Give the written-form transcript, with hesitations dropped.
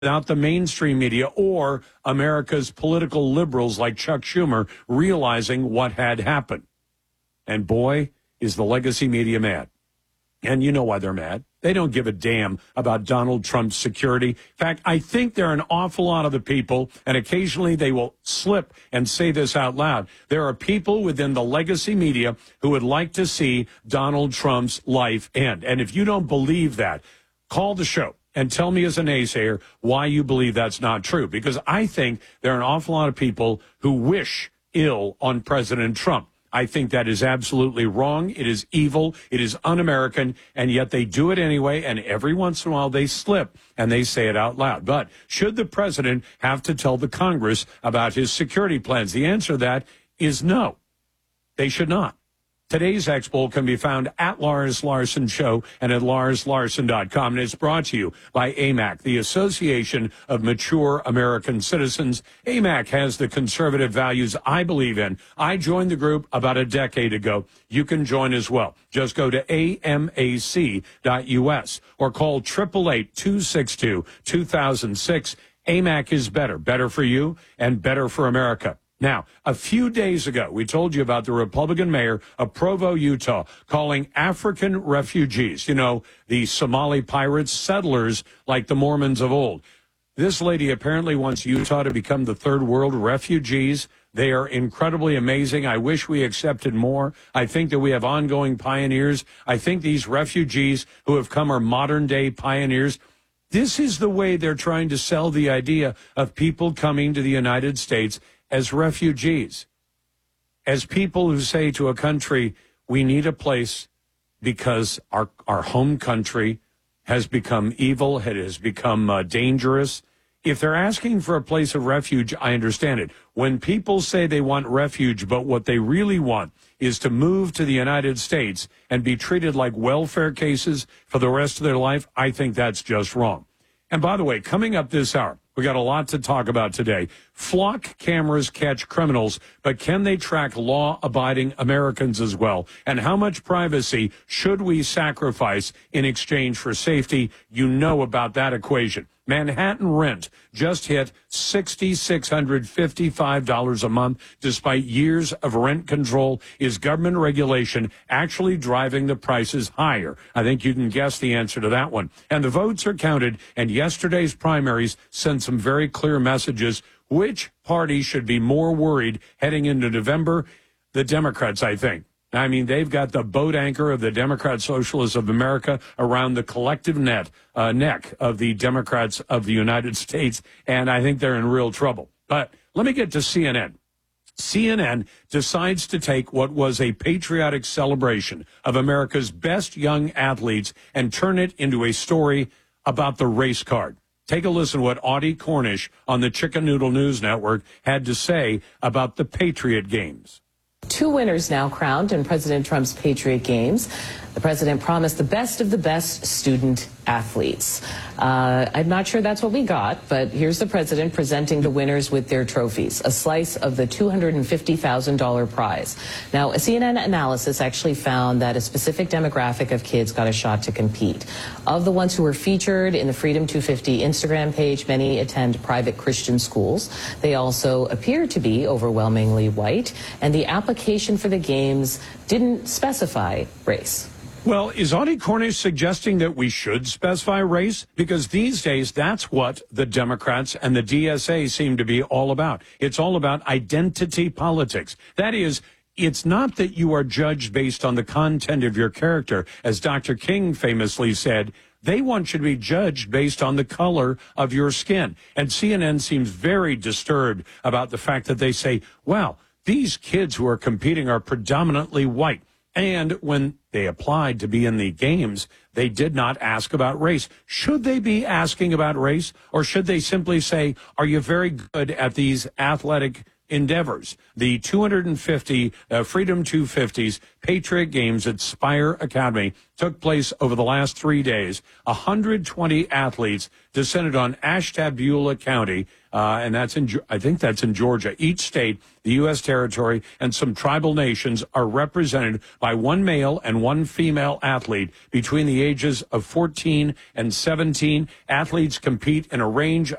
without the mainstream media or America's political liberals like Chuck Schumer realizing what had happened. And boy, is the legacy media mad. And you know why they're mad. They don't give a damn about Donald Trump's security. In fact, I think there are an awful lot of the people, and occasionally they will slip and say this out loud. There are people within the legacy media who would like to see Donald Trump's life end. And if you don't believe that, call the show and tell me as a naysayer why you believe that's not true. Because I think there are an awful lot of people who wish ill on President Trump. I think that is absolutely wrong. It is evil. It is un-American. And yet they do it anyway. And every once in a while they slip and they say it out loud. But should the president have to tell the Congress about his security plans? The answer to that is no. They should not. Today's X-Poll can be found at Lars Larson Show and at larslarson.com. And it's brought to you by AMAC, the Association of Mature American Citizens. AMAC has the conservative values I believe in. I joined the group about a decade ago. You can join as well. Just go to amac.us or call 888-262-2006. AMAC is better. Better for you and better for America. Now, a few days ago, we told you about the Republican mayor of Provo, Utah, calling African refugees, you know, the Somali pirates, settlers like the Mormons of old. This lady apparently wants Utah to become the third world. Refugees, they are incredibly amazing. I wish we accepted more. I think that we have ongoing pioneers. I think these refugees who have come are modern-day pioneers. This is the way they're trying to sell the idea of people coming to the United States as refugees, as people who say to a country, we need a place because our home country has become evil, it has become dangerous. If they're asking for a place of refuge, I understand it. When people say they want refuge, but what they really want is to move to the United States and be treated like welfare cases for the rest of their life, I think that's just wrong. And by the way, coming up this hour, we got a lot to talk about today. Flock cameras catch criminals, but can they track law-abiding Americans as well? And how much privacy should we sacrifice in exchange for safety? You know about that equation. Manhattan rent just hit $6,655 a month despite years of rent control. Is government regulation actually driving the prices higher? I think you can guess the answer to that one. And the votes are counted, and yesterday's primaries sent some very clear messages. Which party should be more worried heading into November? The Democrats, I think. I mean, they've got the boat anchor of the Democrat Socialists of America around the collective neck of the Democrats of the United States, and I think they're in real trouble. But let me get to CNN. CNN decides to take what was a patriotic celebration of America's best young athletes and turn it into a story about the race card. Take a listen to what Audie Cornish on the Chicken Noodle News Network had to say about the Patriot Games. 2 winners now crowned in President Trump's Patriot Games. The president promised the best of the best student athletes. I'm not sure that's what we got, but here's the president presenting the winners with their trophies, a slice of the $250,000 prize. Now, a CNN analysis actually found that a specific demographic of kids got a shot to compete. Of the ones who were featured in the Freedom 250 Instagram page, many attend private Christian schools. They also appear to be overwhelmingly white, and the application for the games didn't specify race. Well, is Audie Cornish suggesting that we should specify race? Because these days, that's what the Democrats and the DSA seem to be all about. It's all about identity politics. That is, it's not that you are judged based on the content of your character. As Dr. King famously said, they want you to be judged based on the color of your skin. And CNN seems very disturbed about the fact that they say, well, these kids who are competing are predominantly white. And when they applied to be in the games, they did not ask about race. Should they be asking about race, or should they simply say, are you very good at these athletic endeavors? The 250 Freedom 250s Patriot Games at Spire Academy took place over the last 3 days. 120 athletes descended on Ashtabula County and I think that's in Georgia. Each state, the U.S. territory, and some tribal nations are represented by one male and one female athlete between the ages of 14 and 17. Athletes compete in a range